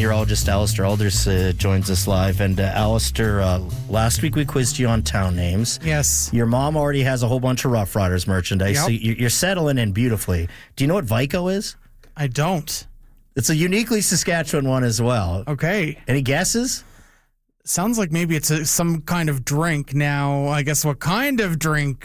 meteorologist Alistair Alders joins us live. And Alistair, last week we quizzed you on town names. Yes. Your mom already has a whole bunch of Rough Riders merchandise, so you're settling in beautifully. Do you know what Vico is? I don't. It's a uniquely Saskatchewan one as well. Okay. Any guesses? Sounds like maybe it's some kind of drink. Now, I guess what kind of drink?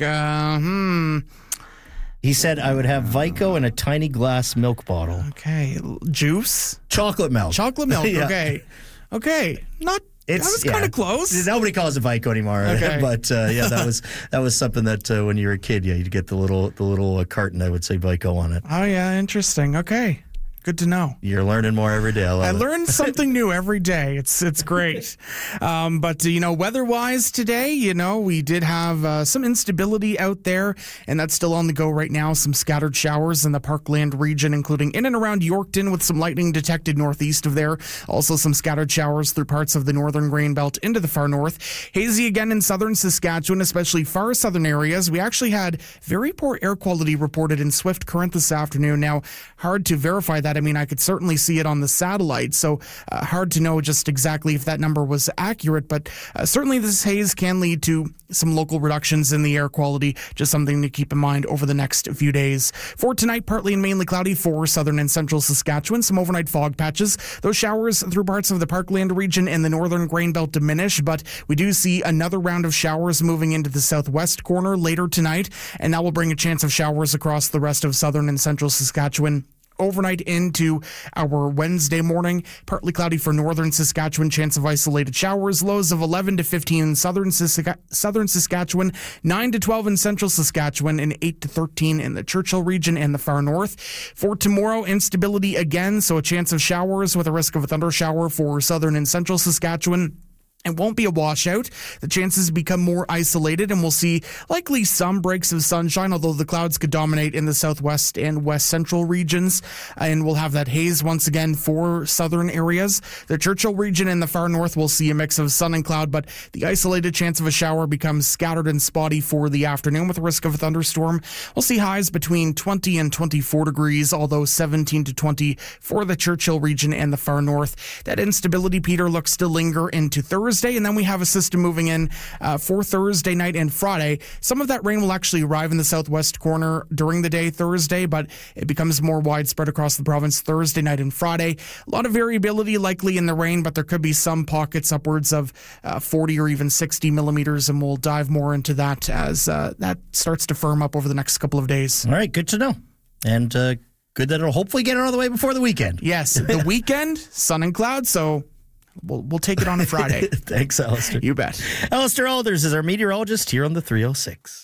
He said I would have Vico in a tiny glass milk bottle. Okay. Juice? Chocolate milk. Chocolate milk. Yeah. Okay. Okay. That was kind of close. Nobody calls it Vico anymore. Okay. But that was something that when you were a kid, you'd get the little carton that would say Vico on it. Oh, yeah. Interesting. Okay. Good to know. You're learning more every day. I learn something new every day. It's great. But, weather-wise today, we did have some instability out there, and that's still on the go right now. Some scattered showers in the Parkland region, including in and around Yorkton with some lightning detected northeast of there. Also some scattered showers through parts of the northern grain belt into the far north. Hazy again in southern Saskatchewan, especially far southern areas. We actually had very poor air quality reported in Swift Current this afternoon. Now, hard to verify that. I mean, I could certainly see it on the satellite, so hard to know just exactly if that number was accurate, but certainly this haze can lead to some local reductions in the air quality, just something to keep in mind over the next few days. For tonight, partly and mainly cloudy for southern and central Saskatchewan, some overnight fog patches. Those showers through parts of the Parkland region and the northern grain belt diminish, but we do see another round of showers moving into the southwest corner later tonight, and that will bring a chance of showers across the rest of southern and central Saskatchewan overnight into our Wednesday morning. Partly cloudy for northern Saskatchewan, chance of isolated showers. Lows of 11 to 15 in southern Saskatchewan, 9 to 12 in central Saskatchewan, and 8 to 13 in the Churchill region and the far north. For tomorrow, instability again, so a chance of showers with a risk of a thundershower for southern and central Saskatchewan. It won't be a washout. The chances become more isolated, and we'll see likely some breaks of sunshine, although the clouds could dominate in the southwest and west central regions. And we'll have that haze once again for southern areas. The Churchill region and the far north will see a mix of sun and cloud, but the isolated chance of a shower becomes scattered and spotty for the afternoon with a risk of a thunderstorm. We'll see highs between 20 and 24 degrees, although 17 to 20 for the Churchill region and the far north. That instability, Peter, looks to linger into Thursday, and then we have a system moving in for Thursday night and Friday. Some of that rain will actually arrive in the southwest corner during the day Thursday, but it becomes more widespread across the province Thursday night and Friday. A lot of variability likely in the rain, but there could be some pockets upwards of 40 or even 60 millimeters, and we'll dive more into that as that starts to firm up over the next couple of days. All right, good to know. And good that it'll hopefully get out of the way before the weekend. Yes, the weekend, sun and clouds, so We'll take it on a Friday. Thanks, Alistair. You bet. Alistair Alders is our meteorologist here on the 306.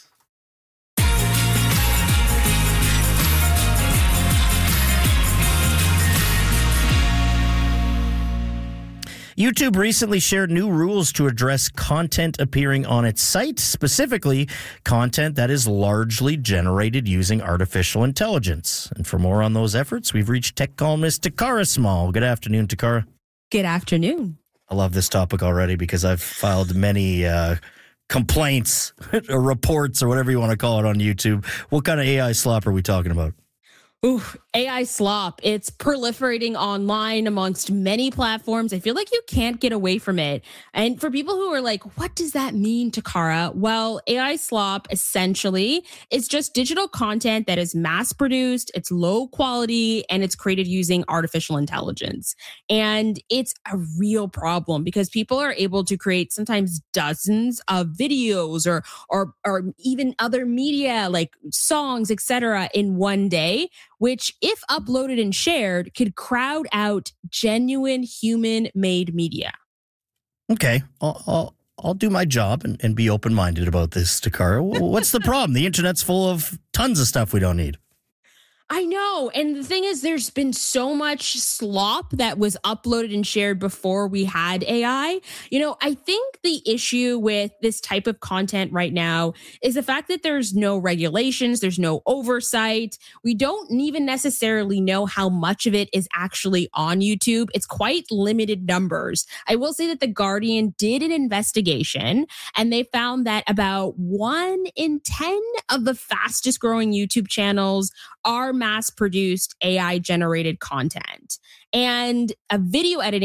YouTube recently shared new rules to address content appearing on its site, specifically content that is largely generated using artificial intelligence. And for more on those efforts, we've reached tech columnist Takara Small. Good afternoon, Takara. Good afternoon. I love this topic already because I've filed many complaints or reports or whatever you want to call it on YouTube. What kind of AI slop are we talking about? Ooh, AI slop. It's proliferating online amongst many platforms. I feel like you can't get away from it. And for people who are like, what does that mean, Takara? Well, AI slop essentially is just digital content that is mass produced, it's low quality, and it's created using artificial intelligence. And it's a real problem because people are able to create sometimes dozens of videos or even other media like songs, etc., in one day, which, if uploaded and shared, could crowd out genuine human-made media. Okay, I'll do my job and be open-minded about this, Takara. What's the problem? The internet's full of tons of stuff we don't need. I know. And the thing is, there's been so much slop that was uploaded and shared before we had AI. I think the issue with this type of content right now is the fact that there's no regulations, there's no oversight. We don't even necessarily know how much of it is actually on YouTube. It's quite limited numbers. I will say that The Guardian did an investigation, and they found that about 1 in 10 of the fastest growing YouTube channels are mass-produced AI-generated content. And a video editing